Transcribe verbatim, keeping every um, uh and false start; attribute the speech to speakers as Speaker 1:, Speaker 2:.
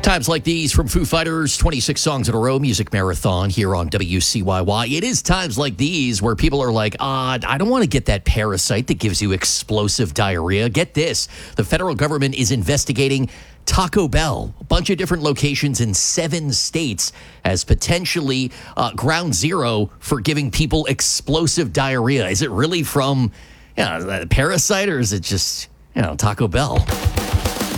Speaker 1: Times like these from Foo Fighters, twenty-six songs in a row, music marathon here on W C Y Y. It is times like these where people are like, ah, I don't want to get that parasite that gives you explosive diarrhea. Get this. The federal government is investigating Taco Bell, a bunch of different locations in seven states, as potentially uh, ground zero for giving people explosive diarrhea. Is it really from you know, a parasite, or is it just, you know, Taco Bell?